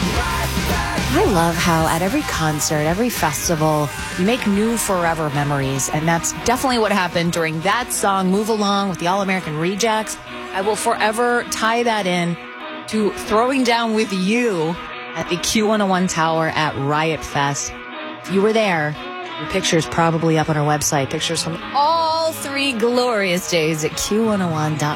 I love how at every concert, every festival, you make new forever memories. And that's definitely what happened during that song, Move Along with the All-American Rejects. I will forever tie that in to throwing down with you at the Q101 Tower at Riot Fest. If you were there, your picture's probably up on our website. Pictures from all 3 glorious days at Q101.com.